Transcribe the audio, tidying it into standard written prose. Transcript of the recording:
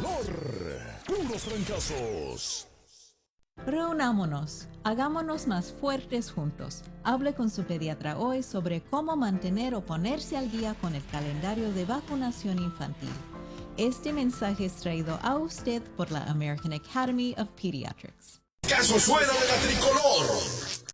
tricolor. Puros trancazos. Reunámonos, hagámonos más fuertes juntos. Hable con su pediatra hoy sobre cómo mantener o ponerse al día con el calendario de vacunación infantil. Este mensaje es traído a usted por la American Academy of Pediatrics. Caso suena de la tricolor.